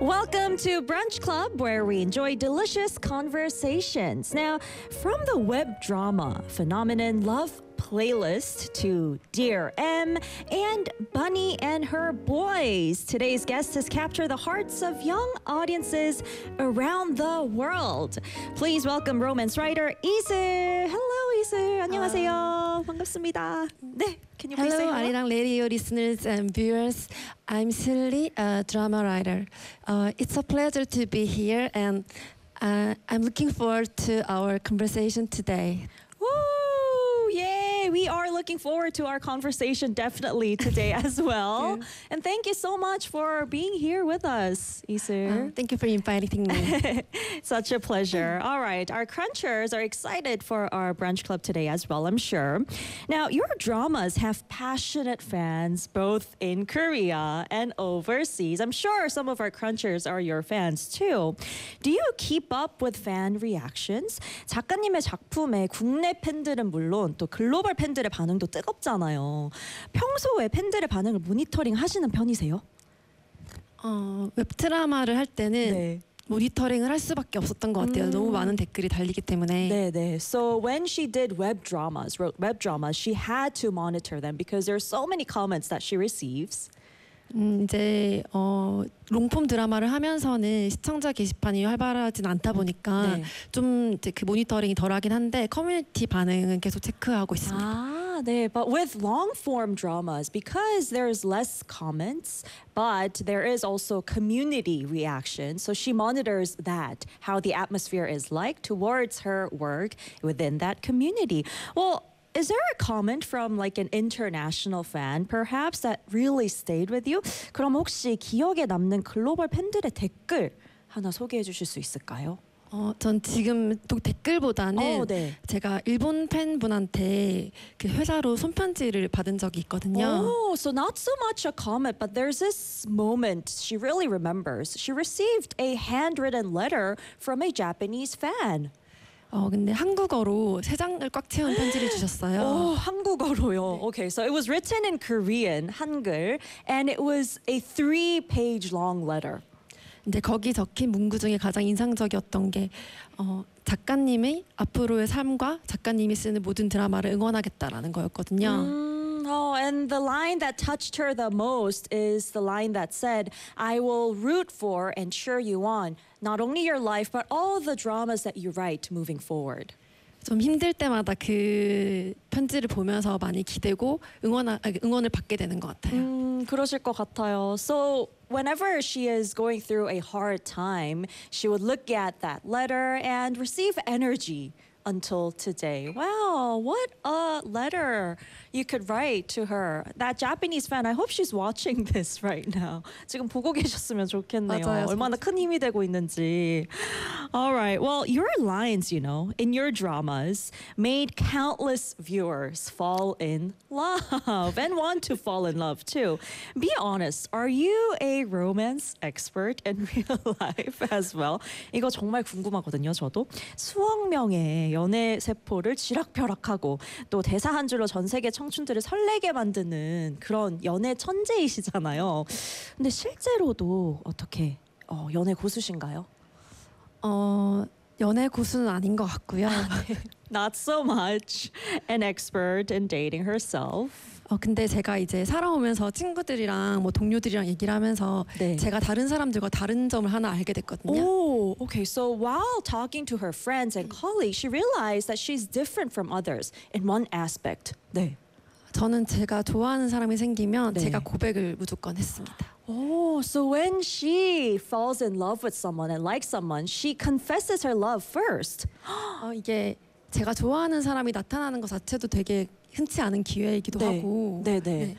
Welcome to Brunch Club, where we enjoy delicious conversations. Now, from the web drama phenomenon Love Playlist to Dear M and Bunny and Her Boys, today's guest has captured the hearts of young audiences around the world. Please welcome romance writer 이슬. Hello, 이슬. 안녕하세요. 반갑습니다. 네, can you please say Hello, hello? Arirang Radio listeners and viewers. I'm Silly, a drama writer. It's a pleasure to be here, and I'm looking forward to our conversation today. Woo! Yay! We are looking forward to our conversation definitely today as well. And thank you so much for being here with us, 이슬. Thank you for inviting me. Such a pleasure. All right, our crunchers are excited for our brunch club today as well, I'm sure. Now, your dramas have passionate fans both in Korea and overseas. I'm sure some of our crunchers are your fans too. Do you keep up with fan reactions? 작가님의 작품에 국내 팬들은 물론 또 글로벌 팬들의 반응도 뜨겁잖아요. 평소에 팬들의 반응을 모니터링 하시는 편이세요? 웹드라마를 할 때는 네. 모니터링을 할 수밖에 없었던 것 같아요. 너무 많은 댓글이 달리기 때문에. 네. So when she did wrote web dramas, she had to monitor them because there are so many comments that she receives. 이제 롱폼 드라마를 하면서는 시청자 게시판이 활발하진 않다 보니까 네. 좀 이제 그 모니터링이 덜하긴 한데 커뮤니티 반응은 계속 체크하고 있습니다. 네, but with long form dramas, because there's less comments, but there is also community reaction. So she monitors that, how the atmosphere is like towards her work within that community. Well, is there a comment from like an international fan perhaps that really stayed with you? 그럼 혹시 기억에 남는 글로벌 팬들의 댓글 하나 소개해 주실 수 있을까요? 전 지금 또 댓글보다는 네. 제가 일본 팬분한테 그 회사로 손편지를 받은 적이 있거든요. Oh, so not so much a comment, but there's this moment she really remembers. She received a handwritten letter from a Japanese fan. 근데 한국어로 3장을 꽉 채운 편지를 주셨어요. 한국어로요. Okay, so it was written in Korean, 한글, and it was a 3-page long letter. 근데 거기 적힌 문구 중에 가장 인상적이었던 게 작가님의 앞으로의 삶과 작가님이 쓰는 모든 드라마를 응원하겠다라는 거였거든요. And the line that touched her the most is the line that said, I will root for and cheer you on, not only your life, but all the dramas that you write moving forward. 좀 힘들 때마다 그 편지를 보면서 많이 기대고 응원을 받게 되는 것 같아요. 그러실 것 같아요. So whenever she is going through a hard time, she would look at that letter and receive energy until today. Wow, what a letter you could write to her. That Japanese fan, I hope she's watching this right now. 지금 보고 계셨으면 좋겠네요. 맞아요. 얼마나 큰 힘이 되고 있는지. All right, well, your lines, in your dramas made countless viewers fall in love and want to fall in love too. Be honest, are you a romance expert in real life as well? 이거 정말 궁금하거든요, 저도. 수억 명의 연애 세포를 쥐락펴락하고 또 대사 한 줄로 전 세계 청춘들을 설레게 만드는 그런 연애 천재이시잖아요. 근데 실제로도 어떻게 연애 고수신가요? 연애 고수는 아닌 것 같고요. Not so much an expert in dating herself. 근데 제가 이제 살아오면서 친구들이랑 뭐 동료들이랑 얘기를 하면서 네. 제가 다른 사람들과 다른 점을 하나 알게 됐거든요. Oh, okay. So while talking to her friends and colleagues, she realized that she's different from others in one aspect. 네. 저는 제가 좋아하는 사람이 생기면 네. 제가 고백을 무조건 했습니다. Oh, so when she falls in love with someone and likes someone, she confesses her love first. 이게 제가 좋아하는 사람이 나타나는 것 자체도 되게 흔치 않은 기회이기도 하고. 네.